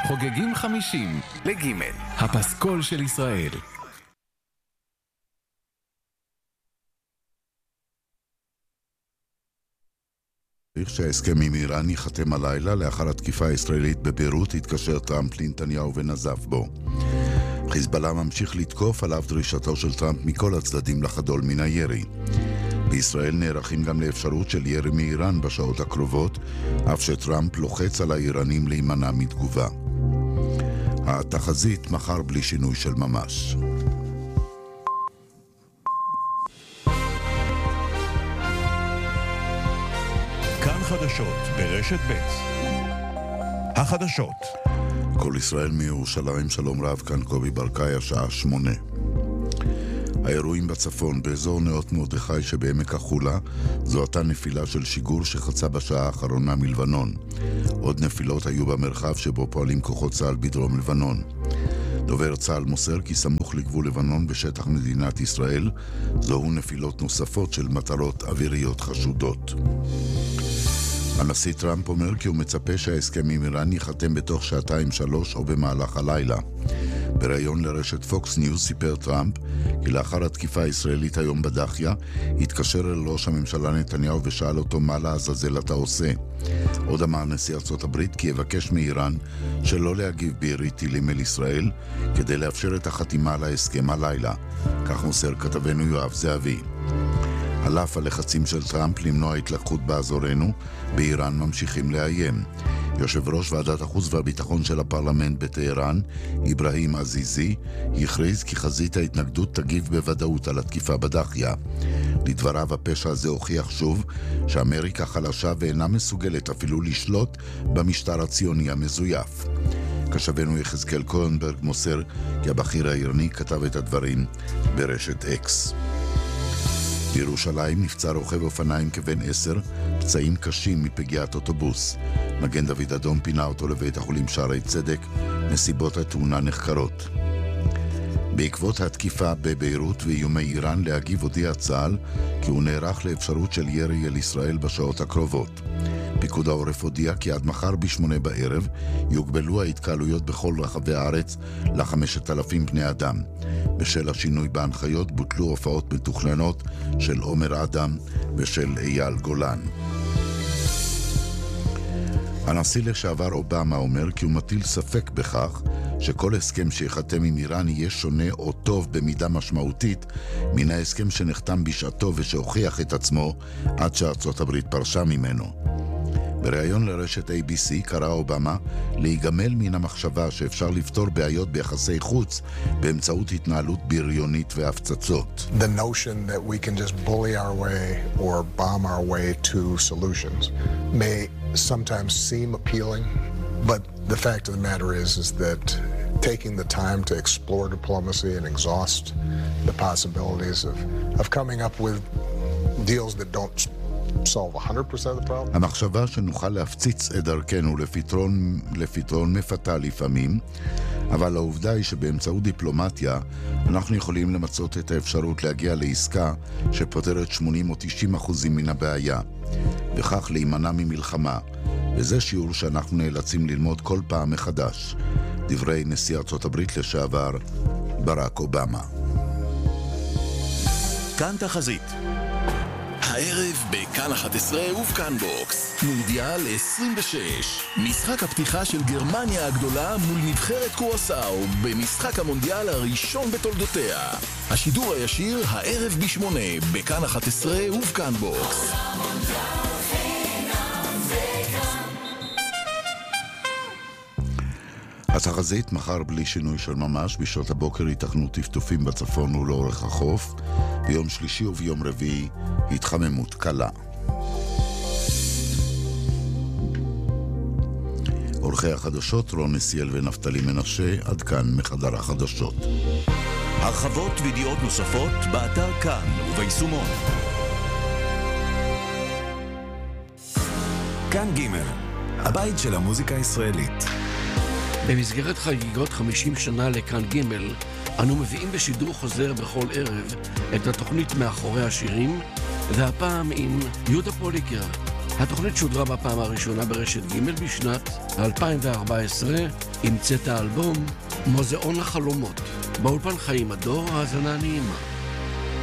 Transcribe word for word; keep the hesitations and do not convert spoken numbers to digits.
חוגגים חמישים לגימל, הפסקול של ישראל. צריך שההסכם עם איראן ייחתם הלילה. לאחר התקיפה הישראלית בביירות התקשר טראמפ לנתניהו ונזף בו. חיזבאללה ממשיך לתקוף, עליו דרישתו של טראמפ מכל הצדדים לחדול מן הירי. בישראל נערכים גם לאפשרות של ירי מאיראן בשעות הקרובות, אף שטראמפ לוחץ על האיראנים להימנע מתגובה. התחזית מחר בלי שינוי של ממש. כאן חדשות ברשת ב'. החדשות. כל ישראל מירושלים, שלום רב, כאן קובי ברקאי, השעה שמונה. האירועים בצפון, באזור נאות מרדכי שבעמק החולה, זו אותה נפילה של שיגור שחצה בשעה האחרונה מלבנון. עוד נפילות היו במרחב שבו פועלים כוחות צה"ל בדרום לבנון. דובר צה"ל מוסר כי סמוך לגבול לבנון בשטח מדינת ישראל, זוהו נפילות נוספות של מטרות אוויריות חשודות. הנשיא טראמפ אומר כי הוא מצפה שההסכם עם איראן ייחתם בתוך שעתיים שלוש או במהלך הלילה. בראיון לרשת פוקס ניוז סיפר טראמפ כי לאחר התקיפה הישראלית היום בדחיה התקשר אל ראש הממשלה נתניהו ושאל אותו מה לעזאזל אתה עושה. עוד אמר נשיא ארצות הברית כי יבקש מאיראן שלא להגיב בירית טילים אל ישראל כדי לאפשר את החתימה על ההסכם הלילה. כך מוסר כתבנו יואב זהבי. על אף הלחצים של טראמפ למנוע התלקחות באזורנו, באיראן ממשיכים לאיים. יושב ראש ועדת החוץ והביטחון של הפרלמנט בטהרן, איברהים עזיזי, הכריז כי חזית ההתנגדות תגיב בוודאות על התקיפה בדחיה. לדבריו, הפשע הזה הוכיח שוב שאמריקה חלשה ואינה מסוגלת אפילו לשלוט במשטר הציוני המזויף. כשבנו יחזקאל קורנברג מוסר כי הבכיר האיראני כתב את הדברים ברשת אקס. בירושלים נפצע רוכב אופניים כבן עשר, פצעים קשים מפגיעת אוטובוס. מגן דוד אדום פינה אותו לבית החולים שערי צדק, נסיבות התאונה נחקרות. בעקבות התקיפה בביירות ואיומי איראן להגיב הודיע צה"ל כי הוא נערך לאפשרות של ירי אל ישראל בשעות הקרובות. פיקוד העורף הודיע כי עד מחר בשמונה בערב יוגבלו ההתקהלויות בכל רחבי הארץ לחמשת אלפים בני אדם. בשל השינוי בהנחיות בוטלו הופעות מתוכננות של עומר אדם ושל אייל גולן. הנשיא לשעבר אובמה אומר כי הוא מטיל ספק בכך שכל הסכם שיחתם עם איראן יהיה שונה או טוב במידה משמעותית מן ההסכם שנחתם בשעתו ושהוכיח את עצמו עד שארצות הברית פרשה ממנו. בריאיון לרשת איי בי סי קרא אובמה להיגמל מן המחשבה שאפשר לפתור בעיות ביחסי חוץ באמצעות התנהלות בריונית והפצצות. The notion that we can just bully our way or bomb our way to solutions may sometimes seem appealing, but the fact of the matter is is that taking the time to explore diplomacy and exhaust the possibilities of of coming up with deals that don't solve one hundred percent of the problem. המחשבה שנוכל להפציץ את דרכנו לפתרון, לפתרון מפתה לפעמים, אבל העובדה היא שבאמצעות דיפלומטיה אנחנו יכולים למצות את האפשרות להגיע לעסקה שפותרת שמונים או תשעים אחוזים מן הבעיה, וכך להימנע ממלחמה, וזה שיעור שאנחנו נאלצים ללמוד כל פעם מחדש. דברי נשיא ארצות הברית לשעבר ברק אובמה. כאן תחזית. הערב בכאן אחת עשרה ובכאן בוקס מונדיאל עשרים ושש, משחק הפתיחה של גרמניה הגדולה מול נבחרת קורסאו במשחק המונדיאל הראשון בתולדותיה. השידור הישיר הערב בשמונה בכאן אחת עשרה ובכאן בוקס. התחזית מחר בלי שינוי של ממש, בשעות הבוקר ייתכנו טפטופים בצפון ולאורך החוף, ביום שלישי וביום רביעי התחממות קלה. עורכי החדשות רון נסיאל ונפתלי מנשה, עד כאן מחדר החדשות. הרחבות וידיעות נוספות באתר כאן וביישומון. כאן ג' הבית של המוזיקה הישראלית. במסגרת חגיגות חמישים שנה לכאן ג' אנו מביאים בשידור חוזר בכל ערב את התוכנית מאחורי השירים, והפעם עם יהודה פוליקר, התוכנית שודרה בפעם הראשונה ברשת ג' בשנת אלפיים וארבע עשרה עם צאת האלבום מוזיאון החלומות. באולפן חיים הדור, האזנה נעימה.